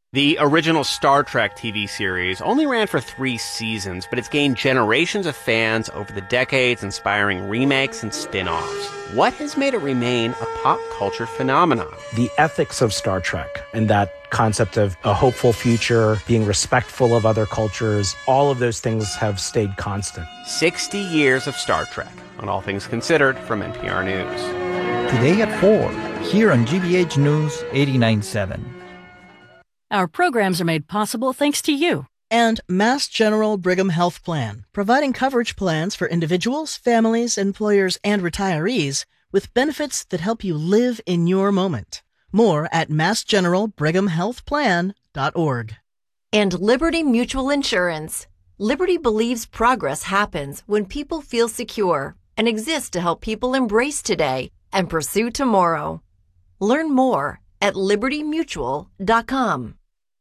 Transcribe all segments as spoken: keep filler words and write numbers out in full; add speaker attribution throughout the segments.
Speaker 1: The original Star Trek T V series only ran for three seasons, but it's gained generations of fans over the decades, inspiring remakes and spin-offs. What has made it remain a pop culture phenomenon?
Speaker 2: The ethics of Star Trek and that concept of a hopeful future, being respectful of other cultures, all of those things have stayed constant.
Speaker 1: sixty years of Star Trek, on All Things Considered from N P R News.
Speaker 3: Today at four, here on G B H News eighty-nine point seven.
Speaker 4: Our programs are made possible thanks to you.
Speaker 5: And Mass General Brigham Health Plan, providing coverage plans for individuals, families, employers, and retirees with benefits that help you live in your moment. More at mass general brigham health plan dot org.
Speaker 6: And Liberty Mutual Insurance. Liberty believes progress happens when people feel secure and exists to help people embrace today and pursue tomorrow. Learn more at liberty mutual dot com.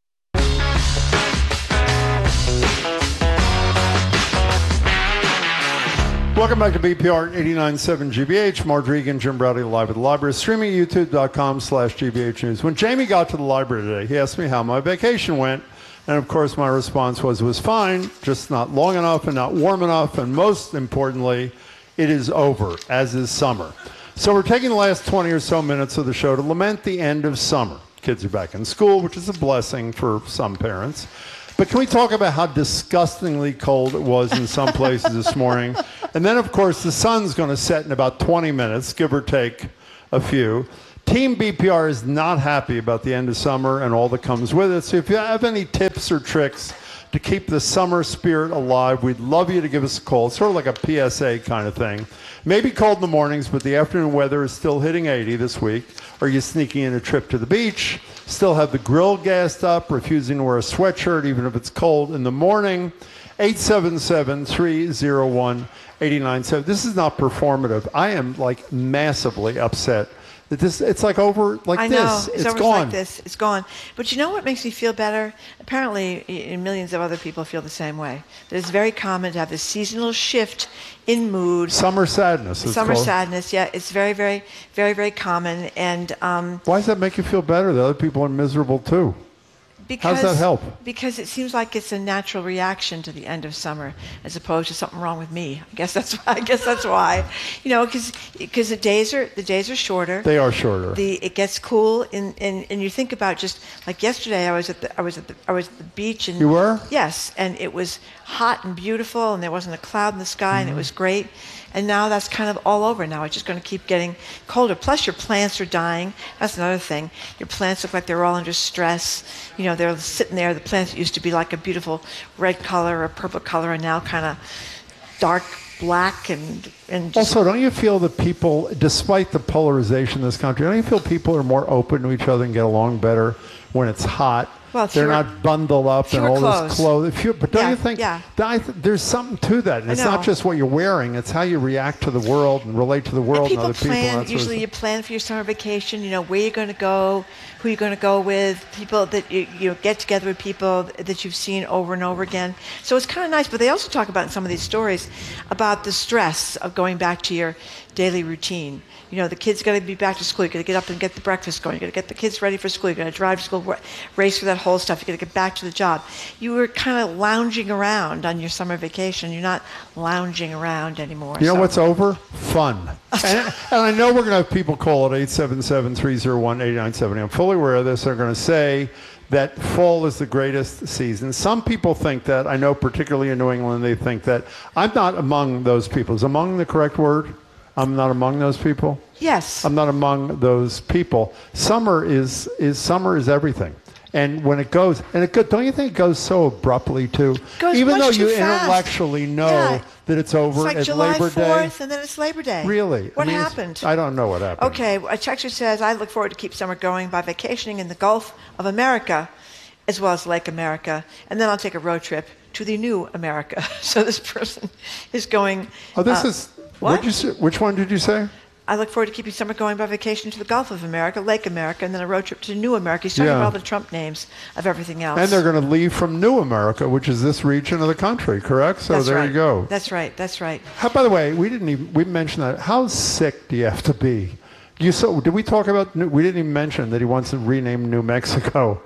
Speaker 7: Welcome back to B P R eighty-nine point seven G B H. Mark Regan, Jim Browdy, live at the library, streaming at youtube.com slash GBH News. When Jamie got to the library today, he asked me how my vacation went. And, of course, my response was, it was fine, just not long enough and not warm enough. And most importantly, it is over, as is summer. So we're taking the last twenty or so minutes of the show to lament the end of summer. Kids are back in school, which is a blessing for some parents. But can we talk about how disgustingly cold it was in some places this morning? And then, of course, the sun's going to set in about twenty minutes, give or take a few. Team B P R is not happy about the end of summer and all that comes with it. So if you have any tips or tricks to keep the summer spirit alive, we'd love you to give us a call. It's sort of like a P S A kind of thing. Maybe cold in the mornings, but the afternoon weather is still hitting eighty this week. Are you sneaking in a trip to the beach? Still have the grill gassed up, refusing to wear a sweatshirt even if it's cold in the morning? eight seven seven, three oh one, eight nine seven. This is not performative. I am like massively upset that this, it's like over like
Speaker 8: I
Speaker 7: this.
Speaker 8: know. It's,
Speaker 7: it's
Speaker 8: over
Speaker 7: gone.
Speaker 8: like this. It's gone. But you know what makes me feel better? Apparently, y- millions of other people feel the same way. That it's very common to have this seasonal shift in mood.
Speaker 7: Summer sadness. It's
Speaker 8: Summer
Speaker 7: called.
Speaker 8: sadness, yeah. It's very, very, very, very common. And um,
Speaker 7: Why does that make you feel better? The other people are miserable too.
Speaker 8: because,
Speaker 7: How does that help?
Speaker 8: Because it seems like it's a natural reaction to the end of summer, as opposed to something wrong with me. I guess that's why. I guess that's why. You know, because because the days are the days are shorter.
Speaker 7: They are shorter.
Speaker 8: The it gets cool, and, and, and you think about just like yesterday. I was at the I was at the I was at the beach, and
Speaker 7: You were?
Speaker 8: Yes, and it was hot and beautiful, and there wasn't a cloud in the sky, and it was great. And now that's kind of all over now. It's just going to keep getting colder. Plus, your plants are dying. That's another thing. Your plants look like they're all under stress. You know, they're sitting there. The plants that used to be like a beautiful red color or purple color are now kind of dark black and, and just...
Speaker 7: Also, don't you feel that people, despite the polarization in this country, don't you feel people are more open to each other and get along better when it's hot?
Speaker 8: Well,
Speaker 7: They're
Speaker 8: fewer-
Speaker 7: not bundled up and
Speaker 8: fewer
Speaker 7: all
Speaker 8: clothes.
Speaker 7: this clothes. Few- But don't
Speaker 8: Yeah,
Speaker 7: you think
Speaker 8: yeah.
Speaker 7: that I th- there's something to that? And
Speaker 8: I
Speaker 7: it's
Speaker 8: know.
Speaker 7: not just what you're wearing; it's how you react to the world and relate to the world and,
Speaker 8: people
Speaker 7: other people.
Speaker 8: plan,
Speaker 7: and that sort of
Speaker 8: usually you
Speaker 7: stuff.
Speaker 8: plan for your summer vacation, you know, where you're going to go, who you're going to go with, people that you, you get together with people that you've seen over and over again. So it's kind of nice, but they also talk about in some of these stories about the stress of going back to your daily routine. You know, the kids got to be back to school. You got to get up and get the breakfast going. You got to get the kids ready for school. You got to drive to school, ra- race for that whole stuff. You got to get back to the job. You were kind of lounging around on your summer vacation. You're not lounging around anymore.
Speaker 7: You know
Speaker 8: so.
Speaker 7: what's over? Fun. and, and I know we're going to have people call at eight seven seven, three oh one, eight nine seven. I'm fully aware of this. They're going to say that fall is the greatest season. Some people think that. I know particularly in New England, they think that. I'm not among those people. Is among the correct word? I'm not among those people?
Speaker 8: Yes.
Speaker 7: I'm not among those people. Summer is, is summer is everything. And when it goes, and it go, don't you think it goes so abruptly too?
Speaker 8: Goes
Speaker 7: Even
Speaker 8: much
Speaker 7: though
Speaker 8: too
Speaker 7: you
Speaker 8: fast.
Speaker 7: intellectually know
Speaker 8: Yeah.
Speaker 7: that it's over
Speaker 8: It's like
Speaker 7: at
Speaker 8: July
Speaker 7: Labor
Speaker 8: fourth,
Speaker 7: Day.
Speaker 8: and then it's Labor Day.
Speaker 7: Really?
Speaker 8: What
Speaker 7: I mean, it's-
Speaker 8: happened?
Speaker 7: I don't know what happened.
Speaker 8: Okay, a texter says, I look forward to keep summer going by vacationing in the Gulf of America, as well as Lake America, and then I'll take a road trip to the new America. So this person is going...
Speaker 7: Oh, this
Speaker 8: uh,
Speaker 7: is...
Speaker 8: what?
Speaker 7: what'd you say, which one did you say?
Speaker 8: I look forward to keeping summer going by vacation to the Gulf of America, Lake America, and then a road trip to New America. He's talking
Speaker 7: Yeah.
Speaker 8: about all the Trump names of everything else.
Speaker 7: And they're going to leave from New America, which is this region of the country, correct? So
Speaker 8: That's
Speaker 7: there
Speaker 8: right.
Speaker 7: you go.
Speaker 8: That's right. That's right.
Speaker 7: How, by the way, we didn't even we mentioned that. How sick do you have to be? You so did we talk about? New- We didn't even mention that he wants to rename New Mexico.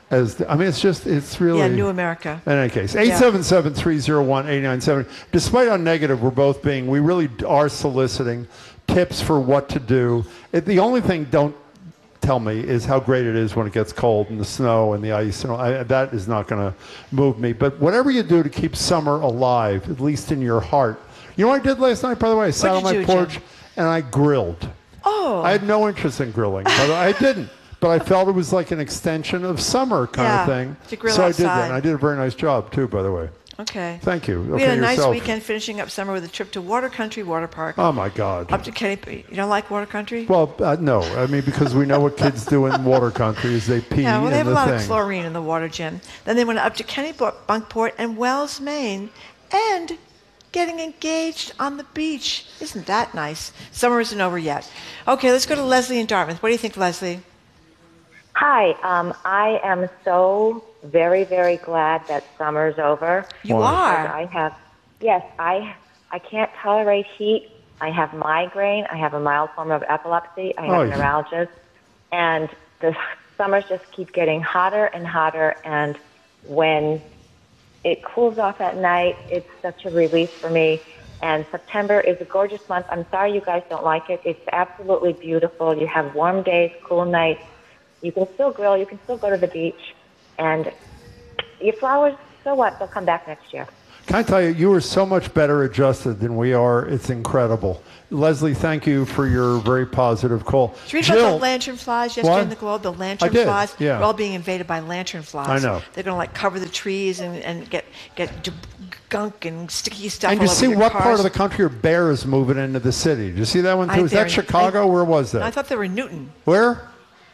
Speaker 7: as the, I mean, it's just, it's really...
Speaker 8: Yeah, New America.
Speaker 7: In any case, eight seven seven, three oh one, eight nine seven. Despite how negative we're both being, we really are soliciting tips for what to do. It, the only thing, don't tell me, is how great it is when it gets cold and the snow and the ice. And I, that is not going to move me. But whatever you do to keep summer alive, at least in your heart. You know what I did last night, by the way? I sat on my
Speaker 8: do,
Speaker 7: porch
Speaker 8: Jim?
Speaker 7: and I grilled.
Speaker 8: Oh.
Speaker 7: I had no interest in grilling, but I didn't. But I felt it was like an extension of summer kind
Speaker 8: yeah,
Speaker 7: of thing.
Speaker 8: To grill
Speaker 7: so
Speaker 8: outside.
Speaker 7: I did that. And I did a very nice job, too, by the way.
Speaker 8: Okay.
Speaker 7: Thank you.
Speaker 8: We
Speaker 7: okay,
Speaker 8: had a nice
Speaker 7: yourself.
Speaker 8: weekend finishing up summer with a trip to Water Country Water Park.
Speaker 7: Oh, my God.
Speaker 8: Up to Kenny. You don't like Water Country?
Speaker 7: Well, uh, no. I mean, because we know what kids do in water country is they pee
Speaker 8: Yeah, well, they
Speaker 7: in
Speaker 8: have a
Speaker 7: the
Speaker 8: lot
Speaker 7: thing.
Speaker 8: of chlorine in the water, Jim. Then they went up to Kennebunkport and Wells, Maine, and getting engaged on the beach. Isn't that nice? Summer isn't over yet. Okay, let's go to Leslie in Dartmouth. What do you think, Leslie?
Speaker 9: Hi, um, I am so very, very glad that summer's over.
Speaker 8: You are?
Speaker 9: I have, yes, I, I can't tolerate heat. I have migraine. I have a mild form of epilepsy. I have
Speaker 7: Oh.
Speaker 9: neuralgia. And the summers just keep getting hotter and hotter. And when it cools off at night, it's such a relief for me. And September is a gorgeous month. I'm sorry you guys don't like it. It's absolutely beautiful. You have warm days, cool nights. You can still grill. You can still go to the beach. And your flowers, so what? They'll come back next year.
Speaker 7: Can I tell you, you are so much better adjusted than we are. It's incredible. Leslie, thank you for your very positive call.
Speaker 8: Did you read
Speaker 7: Jill,
Speaker 8: about the lantern flies yesterday
Speaker 7: what?
Speaker 8: in the Globe? The lantern
Speaker 7: I did,
Speaker 8: flies?
Speaker 7: yeah.
Speaker 8: They're all being invaded by lantern flies.
Speaker 7: I know.
Speaker 8: They're going to like cover the trees and, and get get d- gunk and sticky stuff
Speaker 7: And
Speaker 8: all
Speaker 7: you
Speaker 8: over
Speaker 7: see
Speaker 8: your
Speaker 7: what
Speaker 8: cars.
Speaker 7: part of the country are bears moving into the city? Did you see that one
Speaker 8: I-
Speaker 7: too? Is
Speaker 8: they're
Speaker 7: that
Speaker 8: in-
Speaker 7: Chicago?
Speaker 8: I-
Speaker 7: Where was that?
Speaker 8: I thought they were in Newton.
Speaker 7: Where?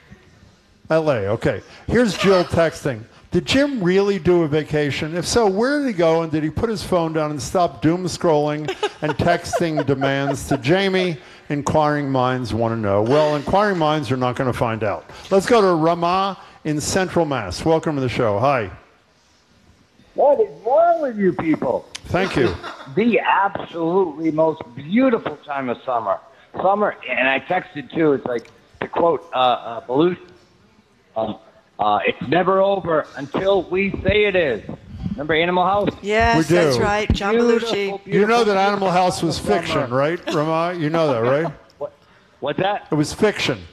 Speaker 7: L A, okay. Here's Jill texting. Did Jim really do a vacation? If so, where did he go, and did he put his phone down and stop doom scrolling and texting demands to Jamie? Inquiring minds want to know. Well, inquiring minds are not going to find out. Let's go to Rama in Central Mass. Welcome to the show. Hi.
Speaker 10: What is wrong with you people?
Speaker 7: Thank you.
Speaker 10: The absolutely most beautiful time of summer. Summer, and I texted too, it's like, to quote uh, uh, Belushi, um, uh, it's never over until we say it is. Remember Animal House?
Speaker 8: Yes,
Speaker 7: We do.
Speaker 8: that's right. John
Speaker 10: Beautiful,
Speaker 8: Belushi.
Speaker 10: beautiful,
Speaker 7: You know that
Speaker 10: beautiful
Speaker 7: Animal House was
Speaker 10: summer.
Speaker 7: fiction, right, Rama? You know that, right?
Speaker 10: What, what's that?
Speaker 7: It was fiction.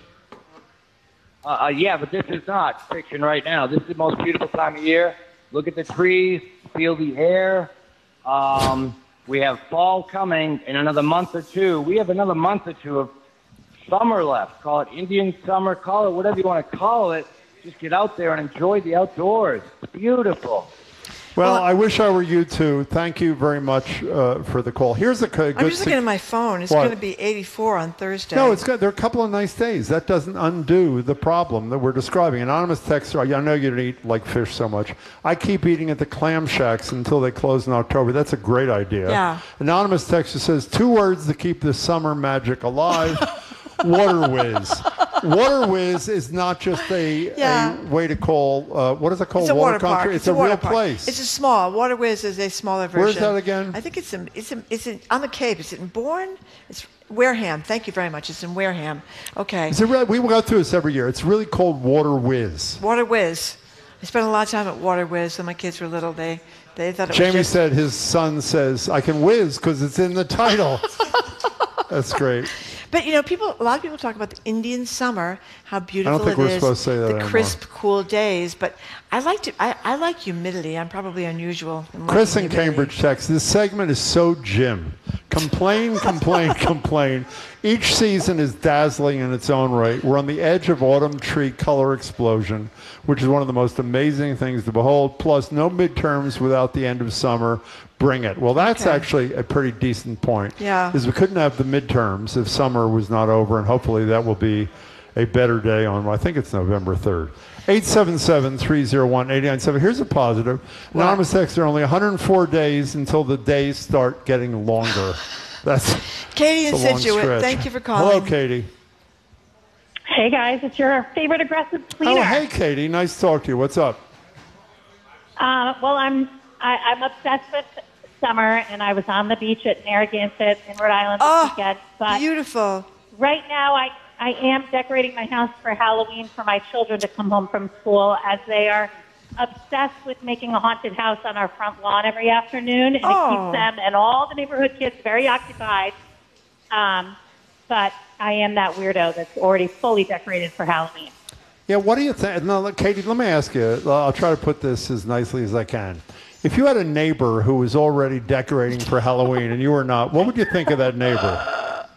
Speaker 10: Uh, uh, yeah, but this is not fiction right now. This is the most beautiful time of year. Look at the trees, feel the air. Um, we have fall coming in another month or two. We have another month or two of summer left. Call it Indian summer, call it whatever you want to call it. Just get out there and enjoy the outdoors. It's beautiful.
Speaker 7: Well, I wish I were you too. Thank you very much uh, for the call. Here's a good.
Speaker 8: I'm just looking at my phone. It's
Speaker 7: What?
Speaker 8: going to be eighty-four on Thursday.
Speaker 7: No, it's good. There are a couple of nice days. That doesn't undo the problem that we're describing. Anonymous texter, I know you don't eat like fish so much. I keep eating at the clam shacks until they close in October. That's a great idea.
Speaker 8: Yeah.
Speaker 7: Anonymous texter says two words to keep the summer magic alive. Water Whiz. Water Whiz is not just a,
Speaker 8: Yeah.
Speaker 7: a way to call, uh, what is it called?
Speaker 8: It's a water
Speaker 7: country?
Speaker 8: park.
Speaker 7: It's,
Speaker 8: a,
Speaker 7: a,
Speaker 8: water
Speaker 7: real
Speaker 8: park.
Speaker 7: place.
Speaker 8: It's a small. Water Whiz is a smaller version.
Speaker 7: Where's that again?
Speaker 8: I think it's in, it's in, it's in, on the Cape. Is it in Bourne? It's Wareham. Thank you very much. It's in Wareham. Okay.
Speaker 7: Is it really, we go through this every year. It's really called Water Whiz.
Speaker 8: Water Whiz. I spent a lot of time at Water Whiz when my kids were little. They they thought it
Speaker 7: Jamie
Speaker 8: was just...
Speaker 7: said his son says, I can whiz because it's in the title. That's great.
Speaker 8: But, you know, people. A lot of people talk about the Indian summer, how beautiful
Speaker 7: think
Speaker 8: it
Speaker 7: we're
Speaker 8: is,
Speaker 7: supposed to say that
Speaker 8: the
Speaker 7: anymore.
Speaker 8: crisp, cool days. But I like to. I, I like humidity. I'm probably unusual. in liking
Speaker 7: Chris in
Speaker 8: humidity.
Speaker 7: Cambridge texts, this segment is so Jim. Complain, complain, complain. Each season is dazzling in its own right. We're on the edge of autumn tree color explosion, which is one of the most amazing things to behold. Plus, no midterms without the end of summer. Bring it. Well, that's
Speaker 8: Okay.
Speaker 7: actually a pretty decent point.
Speaker 8: Yeah.
Speaker 7: Is we couldn't have the midterms if summer was not over, and hopefully that will be a better day on, I think it's November third. eight seven seven, three oh one, eight nine seven. Here's a positive. Anonymous texter, only one hundred four days until the days start getting longer. That's
Speaker 8: Katie in
Speaker 7: that's a long
Speaker 8: Situate,
Speaker 7: stretch.
Speaker 8: thank you for calling.
Speaker 7: Hello, Katie.
Speaker 11: Hey guys, it's your favorite aggressive tweeter.
Speaker 7: Oh, hey, Katie. Nice to talk to you. What's up?
Speaker 11: Uh, well, I'm I, I'm obsessed with summer, and I was on the beach at Narragansett in Rhode Island this
Speaker 8: Oh,
Speaker 11: weekend. But
Speaker 8: beautiful.
Speaker 11: right now, I I am decorating my house for Halloween for my children to come home from school, as they are obsessed with making a haunted house on our front lawn every afternoon, and
Speaker 8: Oh.
Speaker 11: it keeps them and all the neighborhood kids very occupied. Um, but I am that weirdo that's already fully decorated for Halloween.
Speaker 7: Yeah, what do you think? No, look, Katie, let me ask you. I'll try to put this as nicely as I can. If you had a neighbor who was already decorating for Halloween and you were not, what would you think of that neighbor?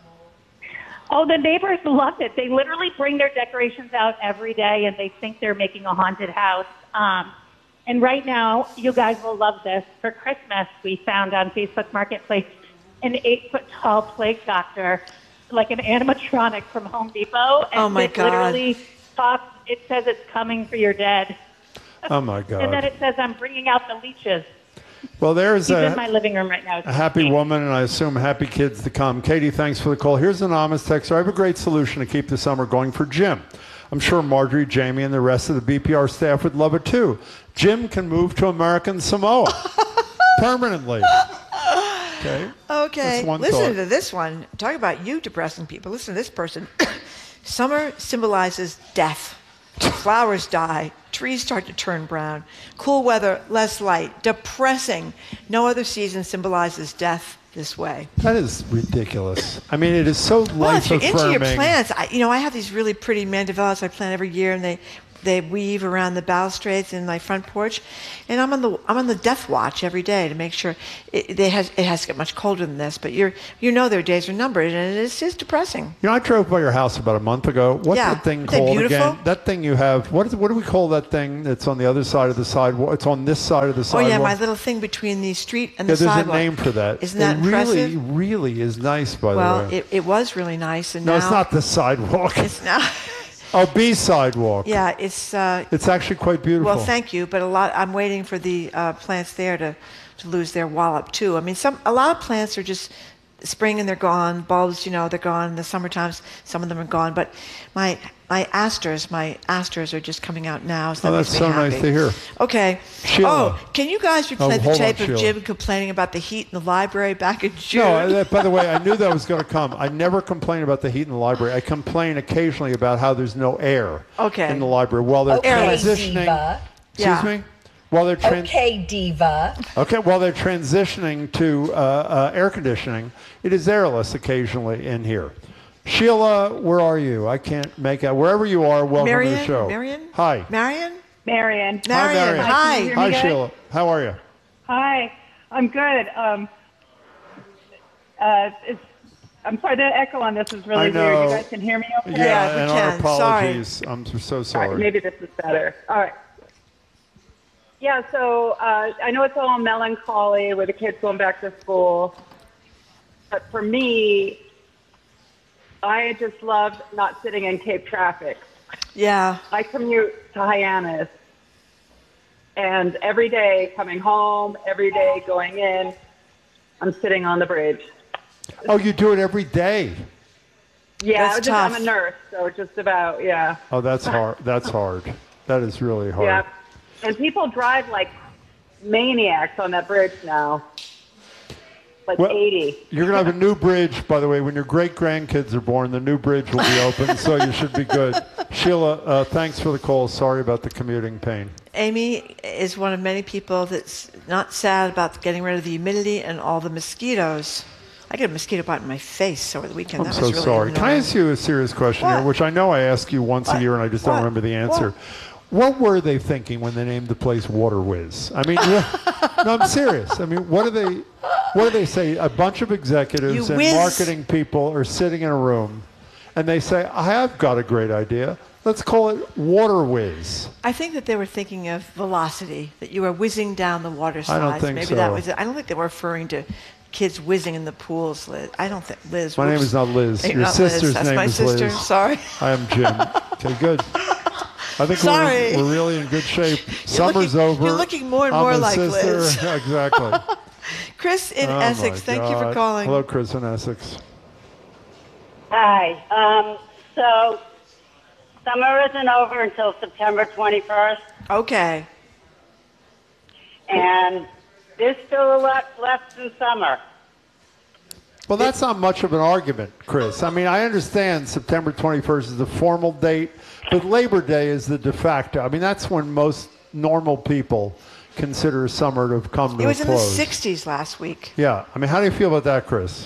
Speaker 11: Oh, the neighbors love it. They literally bring their decorations out every day, and they think they're making a haunted house. Um, and right now, you guys will love this. For Christmas, we found on Facebook Marketplace an eight-foot-tall plague doctor, like an animatronic from Home Depot. And
Speaker 8: Oh, my
Speaker 11: it
Speaker 8: God.
Speaker 11: literally talks, it says it's coming for your dead.
Speaker 7: Oh, my God.
Speaker 11: And then it says, I'm bringing out the leeches.
Speaker 7: Well, there's
Speaker 11: He's
Speaker 7: a,
Speaker 11: in my living room right now.
Speaker 7: a happy woman, and I assume happy kids to come. Katie, thanks for the call. Here's an anonymous texter. I have a great solution to keep the summer going for Jim. I'm sure Marjorie, Jamie, and the rest of the B P R staff would love it too. Jim can move to American Samoa permanently. Okay.
Speaker 8: Okay.
Speaker 7: That's one
Speaker 8: Listen
Speaker 7: thought.
Speaker 8: to this one. Talk about you depressing people. Listen to this person. Summer symbolizes death. Flowers die. Trees start to turn brown. Cool weather, less light. Depressing. No other season symbolizes death this way.
Speaker 7: That is ridiculous. I mean, it is so
Speaker 8: Well, if you're
Speaker 7: life-affirming.
Speaker 8: into your plants, I, you know, I have these really pretty mandevillas I plant every year, and they they weave around the balustrades in my front porch, and I'm on the I'm on the death watch every day to make sure it, it has it has to get much colder than this. But you're you know their days are numbered, and it's just depressing.
Speaker 7: You know, I drove by your house about a month ago. What's
Speaker 8: Yeah.
Speaker 7: that thing
Speaker 8: Aren't they
Speaker 7: called
Speaker 8: beautiful?
Speaker 7: again? That thing you have. What is? What do we call that thing that's on the other side of the sidewalk? It's on this side of the
Speaker 8: Oh
Speaker 7: sidewalk.
Speaker 8: yeah, my little thing between the street and
Speaker 7: Yeah,
Speaker 8: the
Speaker 7: there's
Speaker 8: sidewalk.
Speaker 7: a name for that.
Speaker 8: Isn't that
Speaker 7: it really,
Speaker 8: impressive?
Speaker 7: really is nice, by
Speaker 8: Well,
Speaker 7: the way.
Speaker 8: it, it was really nice, and
Speaker 7: no,
Speaker 8: now
Speaker 7: it's not the sidewalk.
Speaker 8: It's not.
Speaker 7: Oh, B sidewalk.
Speaker 8: Yeah, it's. Uh,
Speaker 7: It's actually quite beautiful.
Speaker 8: Well, thank you, but a lot. I'm waiting for the uh, plants there to, to lose their wallop too. I mean, some a lot of plants are just spring and they're gone. Bulbs, you know, they're gone. In the summertime, some of them are gone. But my my asters, my asters are just coming out now. So
Speaker 7: Oh,
Speaker 8: that
Speaker 7: that's
Speaker 8: makes me
Speaker 7: so
Speaker 8: happy.
Speaker 7: nice to hear.
Speaker 8: Okay.
Speaker 7: Sheila.
Speaker 8: Oh, can you guys replay
Speaker 7: Oh,
Speaker 8: the
Speaker 7: hold
Speaker 8: tape
Speaker 7: on,
Speaker 8: of
Speaker 7: Sheila.
Speaker 8: Jim complaining about the heat in the library back in June?
Speaker 7: No, I- by the way, I knew that was going to come. I never complain about the heat in the library. I complain occasionally about how there's no air
Speaker 8: Okay.
Speaker 7: in the library while they're
Speaker 12: Okay,
Speaker 7: transitioning.
Speaker 12: diva.
Speaker 7: Excuse
Speaker 8: Yeah.
Speaker 7: me? While they're trans-
Speaker 12: Okay, diva.
Speaker 7: Okay, while they're transitioning to uh, uh, air conditioning, it is airless occasionally in here. Sheila, where are you? I can't make out. Wherever you are, welcome to
Speaker 8: Marion?
Speaker 7: the show.
Speaker 8: Marion?
Speaker 7: Hi.
Speaker 8: Marion?
Speaker 11: Marion.
Speaker 7: Hi,
Speaker 8: Marion.
Speaker 7: Marion.
Speaker 8: Hi.
Speaker 11: Can you hear me
Speaker 7: Hi,
Speaker 11: good?
Speaker 7: Sheila. How are you?
Speaker 11: Hi, I'm good. Um, uh, it's, I'm sorry, the echo on this is really
Speaker 7: I know.
Speaker 11: weird. You guys can hear me okay?
Speaker 8: Yeah, we
Speaker 7: and
Speaker 8: can.
Speaker 7: our apologies. I'm so
Speaker 11: All
Speaker 7: sorry.
Speaker 11: right, maybe this is better. All right. Yeah, so uh, I know it's all melancholy with the kids going back to school, but for me, I just love not sitting in Cape traffic.
Speaker 8: Yeah.
Speaker 11: I commute to Hyannis, and every day coming home, every day going in, I'm sitting on the bridge.
Speaker 7: Oh, you do it every day.
Speaker 11: Yeah,
Speaker 8: That's
Speaker 11: just, I'm
Speaker 8: tough.
Speaker 11: a nurse, so just about, yeah.
Speaker 7: Oh, that's hard. That's hard. That is really hard.
Speaker 11: Yeah. And people drive like maniacs on that bridge now. Like
Speaker 7: Well,
Speaker 11: eighty.
Speaker 7: You're going to have a new bridge, by the way. When your great-grandkids are born, the new bridge will be open, so you should be good. Sheila, uh, thanks for the call. Sorry about the commuting pain.
Speaker 8: Amy is one of many people that's not sad about getting rid of the humidity and all the mosquitoes. I got a mosquito bite in my face over the weekend.
Speaker 7: I'm
Speaker 8: that
Speaker 7: so
Speaker 8: was really
Speaker 7: sorry.
Speaker 8: annoying.
Speaker 7: Can I ask you a serious question
Speaker 8: What?
Speaker 7: here, which I know I ask you once
Speaker 8: What?
Speaker 7: a year and I just don't
Speaker 8: What?
Speaker 7: remember the answer. What were they thinking when they named the place Water Whiz? I mean, yeah, no, I'm serious. I mean, what do they, what do they say? A bunch of executives
Speaker 8: You
Speaker 7: and
Speaker 8: whiz.
Speaker 7: marketing people are sitting in a room, and they say, "I have got a great idea. Let's call it Water Whiz."
Speaker 8: I think that they were thinking of velocity, that you were whizzing down the water
Speaker 7: I
Speaker 8: slides.
Speaker 7: don't think
Speaker 8: Maybe
Speaker 7: so.
Speaker 8: that was it. I don't think they were referring to kids whizzing in the pools, Liz. I don't think Liz.
Speaker 7: My name
Speaker 8: whoops.
Speaker 7: is not Liz.
Speaker 8: You're
Speaker 7: Your
Speaker 8: not Liz.
Speaker 7: sister's
Speaker 8: That's
Speaker 7: name
Speaker 8: my
Speaker 7: is
Speaker 8: sister.
Speaker 7: Liz.
Speaker 8: Sorry.
Speaker 7: I am Jim. Okay, good. I think
Speaker 8: Sorry.
Speaker 7: we're, we're really in good shape. Summer's
Speaker 8: looking-
Speaker 7: over.
Speaker 8: you're looking more and
Speaker 7: I'm
Speaker 8: more
Speaker 7: a
Speaker 8: like
Speaker 7: sister.
Speaker 8: Liz.
Speaker 7: Yeah, exactly.
Speaker 8: Chris in
Speaker 7: Oh,
Speaker 8: Essex,
Speaker 7: my
Speaker 8: thank you for
Speaker 7: God.
Speaker 8: calling.
Speaker 7: Hello, Chris in Essex.
Speaker 13: Hi. Um, so summer isn't over until September twenty-first,
Speaker 8: Okay.
Speaker 13: and there's still a lot left in summer.
Speaker 7: Well, that's not much of an argument, Chris. I mean, I understand September twenty-first is the formal date, but Labor Day is the de facto. I mean, that's when most normal people consider summer to have come to a close.
Speaker 8: It was in the sixties last week.
Speaker 7: Yeah. I mean, how do you feel about that, Chris?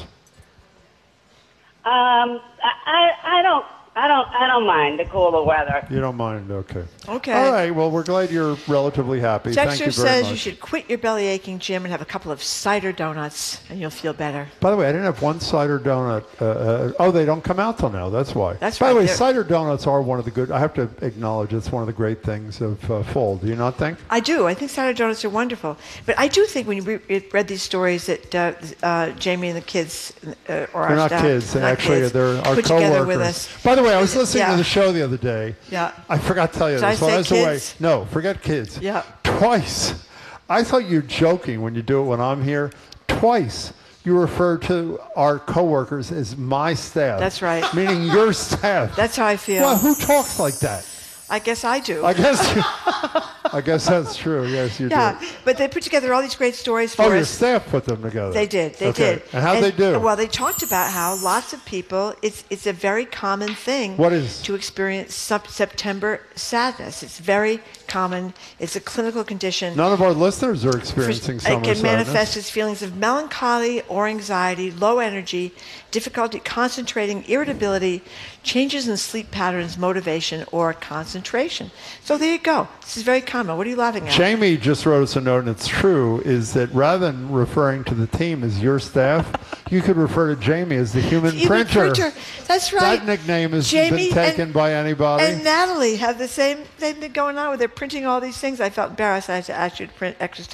Speaker 13: Um, I, I don't, I don't, I don't mind the cooler weather.
Speaker 7: You don't mind? Okay.
Speaker 8: Okay.
Speaker 7: All right. Well, we're glad you're relatively happy. Thank
Speaker 8: Texture
Speaker 7: you very
Speaker 8: says
Speaker 7: much.
Speaker 8: you should quit your belly aching, Jim, and have a couple of cider donuts, and you'll feel better.
Speaker 7: By the way, I didn't have one cider donut. Uh, uh, oh, they don't come out till now. That's why.
Speaker 8: That's
Speaker 7: By
Speaker 8: right.
Speaker 7: the way,
Speaker 8: They're-
Speaker 7: cider donuts are one of the good. I have to acknowledge it's one of the great things of uh, fall. Do you not think?
Speaker 8: I do. I think cider donuts are wonderful. But I do think when you re- read these stories that uh, uh, Jamie and the kids, uh, or our
Speaker 7: They're not
Speaker 8: staff,
Speaker 7: kids. They
Speaker 8: not
Speaker 7: actually
Speaker 8: kids,
Speaker 7: they're our
Speaker 8: put
Speaker 7: coworkers.
Speaker 8: together with us.
Speaker 7: By the way, I was listening
Speaker 8: Yeah.
Speaker 7: to the show the other day.
Speaker 8: Yeah.
Speaker 7: I forgot to tell you
Speaker 8: Did I
Speaker 7: this. While
Speaker 8: say
Speaker 7: was away.
Speaker 8: kids?
Speaker 7: No, forget kids.
Speaker 8: Yeah.
Speaker 7: Twice. I thought you were joking when you do it when I'm here. Twice. You refer to our coworkers as my staff.
Speaker 8: That's right.
Speaker 7: Meaning your staff.
Speaker 8: That's how I feel.
Speaker 7: Well, who talks like that?
Speaker 8: I guess I do.
Speaker 7: I guess. I guess that's true. Yes, you
Speaker 8: yeah,
Speaker 7: do.
Speaker 8: but they put together all these great stories for
Speaker 7: Oh, your
Speaker 8: us.
Speaker 7: staff put them together.
Speaker 8: They did. They
Speaker 7: Okay.
Speaker 8: did.
Speaker 7: And how'd they do?
Speaker 8: Well, they talked about how lots of people. It's it's a very common thing.
Speaker 7: What is?
Speaker 8: To experience sub- September sadness. It's very common. It's a clinical condition.
Speaker 7: None of our listeners are experiencing summer
Speaker 8: It can
Speaker 7: sadness.
Speaker 8: manifest as feelings of melancholy or anxiety, low energy, difficulty concentrating, irritability, changes in sleep patterns, motivation, or concentration. So there you go. This is very common. What are you laughing at?
Speaker 7: Jamie just wrote us a note, and it's true, is that rather than referring to the team as your staff, you could refer to Jamie as the human,
Speaker 8: Human
Speaker 7: printer.
Speaker 8: printer. That's right.
Speaker 7: That nickname has
Speaker 8: Jamie
Speaker 7: been taken
Speaker 8: and-
Speaker 7: by anybody.
Speaker 8: And Natalie have the same thing going on with they're printing all these things. I felt embarrassed. I had to ask you to print extra stuff.